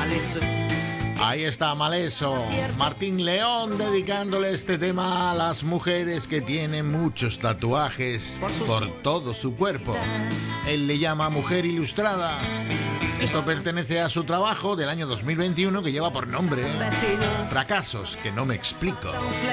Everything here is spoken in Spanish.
Maleso. Ahí está Maleso, Martín León dedicándole este tema a las mujeres que tienen muchos tatuajes por todo su cuerpo. Él le llama Mujer Ilustrada. Esto pertenece a su trabajo del año 2021 que lleva por nombre Fracasos que no me explico.